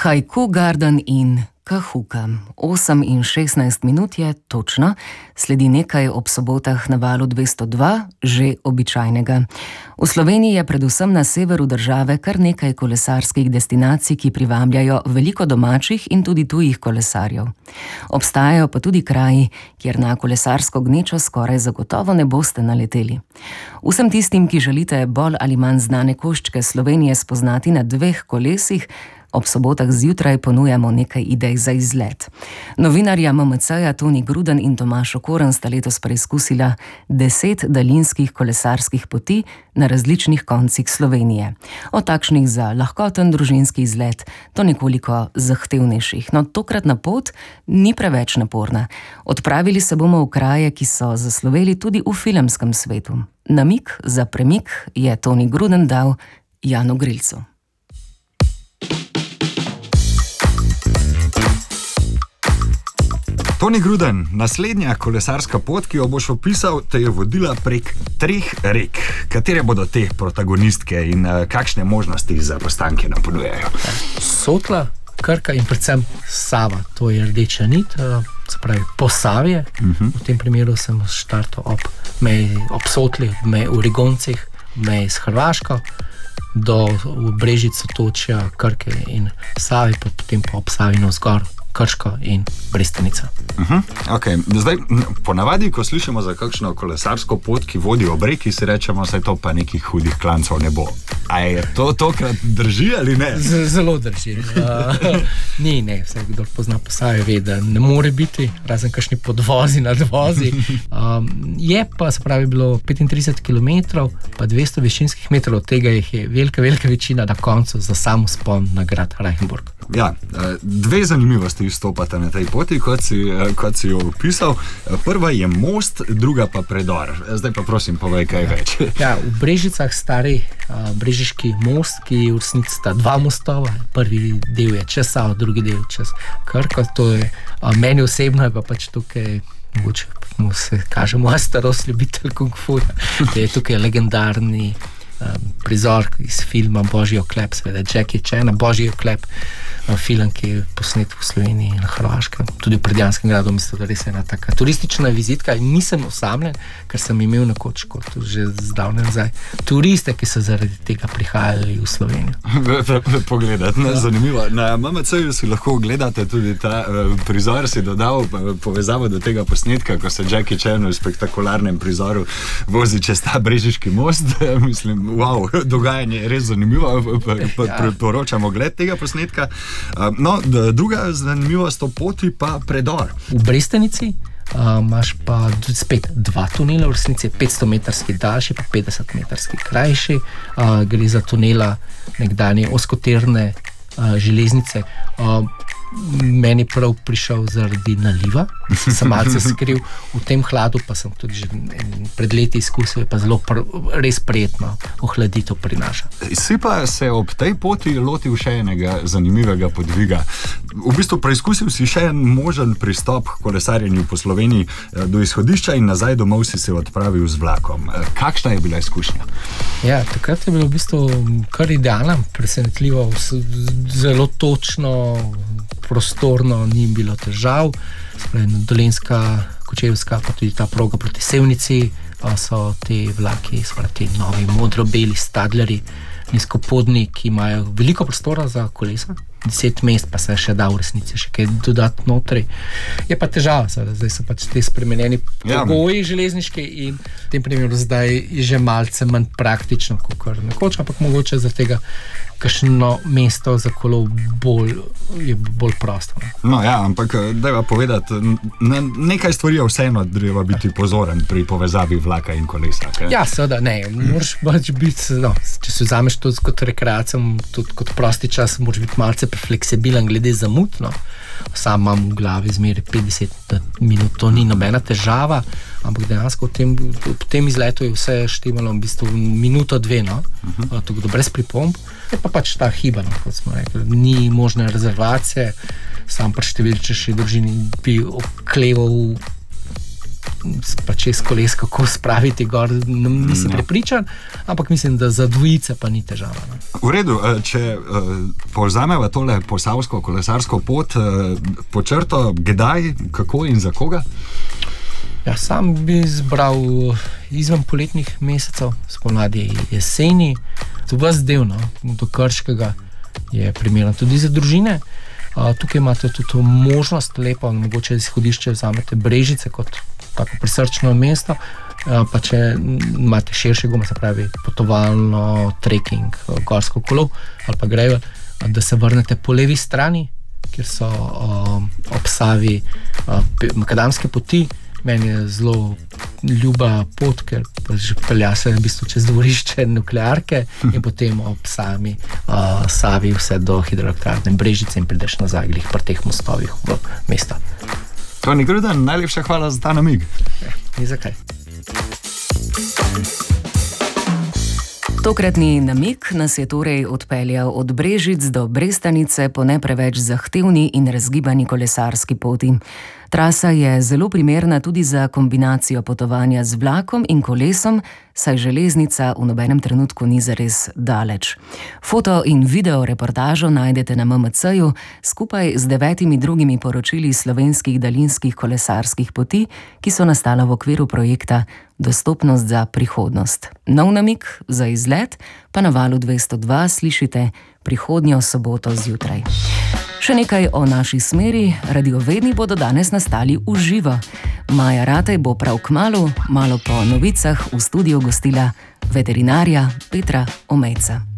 Haiku Garden in Kahuka. 8 in 16 minut je točno, sledi nekaj ob sobotah na valu 202, že običajnega. V Sloveniji je predvsem na severu države kar nekaj kolesarskih destinacij, ki privabljajo veliko domačih in tudi tujih kolesarjev. Obstajajo pa tudi kraji, kjer na kolesarsko gnečo skoraj zagotovo ne boste naleteli. Vsem tistim, ki želite bolj ali manj znane koščke Slovenije spoznati na dveh kolesih, ob sobotah zjutraj ponujamo nekaj idej za izlet. Novinarja MMC-ja Toni Gruden in Tomaž Okorn sta letos preizkusila 10 daljinskih kolesarskih poti na različnih koncih Slovenije. Od takšnih za lahkoten družinski izlet do nekoliko zahtevnejših. No, tokratna pot ni preveč naporna. Odpravili se bomo v kraje, ki so zasloveli tudi v filmskem svetu. Namig za premik je Toni Gruden dal Janu Grilcu. Toni Gruden, naslednja kolesarska pot, ki jo boš opisal, te je vodila prek 3 rek. Katere bodo te protagonistke in kakšne možnosti za postanke nam ponujajo? Sotla, Krka in predvsem Sava, to je rdeča nit, se pravi Posavje. V tem primeru sem štartal ob Sotli, v Rigoncih, meji s Hrvaško, do Brežic, Sotočja, Krke in Save, potem pa ob Savi navzgor, Krško in Brestanica. Okay. Zdaj, ponavadi, ko slišimo za kakšno kolesarsko pot, ki vodi ob reki, si rečemo, saj to pa nekih hudih klancev ne bo. A je to tokrat drži ali ne? Zelo drži. Ne, vse, kdo pozna Posavje, ve, da ne more biti, razen kakšni podvozi, nadvozi. Je pa, se pravi, bilo 35 km, pa 200 višinskih metrov, od tega jih je velika večina na koncu za sam vzpon na grad Reichenburg. Ja, dve zanimivosti izstopata na tej poti, kot si jo opisal. Prva je most, druga pa predor. Zdaj pa prosim, povej kaj več. Ja, v Brežicah stari brežiški most, ki v resnici sta dva mostova. Prvi del je čez Savo, drugi del čez Krko. To je meni osebno, je pa pač tukaj mogoče se kaže moja starost ljubitelj kung fuja. Je tukaj legendarni prizor iz filma Božji oklep, seveda Jackie Chan, Božji oklep, film, ki je posnet v Sloveniji in na Hrvaškem, tudi v Predjanskem gradu. Mislim, da res je ena taka turistična vizitka in nisem osamljen, ker sem imel nekoč, kot že zdavne nazaj, turiste, ki so zaradi tega prihajali v Slovenijo. Pogledati, zanimivo. Na MMC-ju si lahko gledate tudi ta prizor, si dodal povezavo do tega posnetka, ko se Jackie Chan v spektakularnem prizoru vozi čez ta brežiški most. Mislim, wow, dogajanje je res zanimivo, priporočam ogled tega posnetka. No, druga zanimivost o poti pa predor. V Brestanici imaš pa spet dva tunela, v resnici 500-metrski daljši, pa 50-metrski krajši. Gre za tunela nekdanje ozkotirne železnice. Meni prav prišel zaradi naliva, sem malce skril v tem hladu, pa sem tudi že pred leti izkusil, pa zelo res prijetno ohladitev prinaša. Si pa se ob tej poti lotil še enega zanimivega podviga. V bistvu preizkusil si še en možen pristop k kolesarjenju po Sloveniji do izhodišča in nazaj domov si se odpravil z vlakom. Kakšna je bila izkušnja? Ja, takrat je bilo v bistvu kar idealno, presenetljivo, zelo točno, prostorno, ni bilo težav. Dolenjska, Kočevska, pa tudi ta proga proti Sevnici, so te vlaki, ti novi modro-beli stadlerji, nizkopodni, ki imajo veliko prostora za kolesa, 10 mest, pa se še da v resnici še kaj dodati notri. Je pa težava, zdaj so pač te spremenjeni pogoji železniški in v tem primeru zdaj je že malce manj praktično, kot nekoč, ampak mogoče za tega kakšno mesto za kolo je bolj prosto. No ja, ampak dajva povedati, nekaj stvari je vseeno treba biti pozoren pri povezavi vlaka in kolesa. Kaj? Ja, seveda, ne, moraš pač biti, če se vzameš to kot rekreacijo, tudi kot prosti čas, moraš biti malce fleksibilen glede zamud, sam imam v glavi zmeri 50 minut, to ni nobena težava, ampak dejansko v tem izletu je vse štimalo v bistvu minuto, dve, tako brez pripomb. Je pa pač ta hiba, kot smo rekli, ni možne rezervacije, sam pri številčnejši družini bi okleval pa čez koles, kako spraviti gor, nisem prepričan, ampak mislim, da za dvojice pa ni težava. No. V redu, če povzameva tole posavsko kolesarsko pot po črto, kdaj, kako in za koga? Ja, sam bi izbral izven poletnih mesecev, spomladi jeseni, to vas del, no, do Krškega je primerno tudi za družine. Tukaj imate tudi možnost lepo, mogoče izhodišče vzamete Brežice kot tako prisrčno mesto, pa če imate širše gume, se pravi potovalno, trekking, gorsko kolo ali pa gravel, da se vrnete po levi strani, kjer so ob Savi makadamske poti. Meni je zelo ljuba pot, ker pelja se v bistvu čez dvorišče nuklearke in potem ob sami Savi vse do hidroelektrarne Brežice in prideš nazaj glih pri teh mostovih v mesto. Toni Gruden, najlepša hvala za ta namig. Ni zakaj. Tokratni namig nas je torej odpeljal od Brežic do Brestanice po ne preveč zahtevni in razgibani kolesarski poti. Trasa je zelo primerna tudi za kombinacijo potovanja z vlakom in kolesom, saj železnica v nobenem trenutku ni zares daleč. Foto in video reportažo najdete na MMC-ju skupaj z 9 drugimi poročili slovenskih daljinskih kolesarskih poti, ki so nastala v okviru projekta Dostopnost za prihodnost. Nov namig za izlet pa na Valu 202 slišite prihodnjo soboto zjutraj. Še nekaj o naši smeri, radiovedni bodo danes nastali v živo. Maja Ratej bo prav kmalu, malo po novicah, v studiu gostila veterinarja Petra Omejca.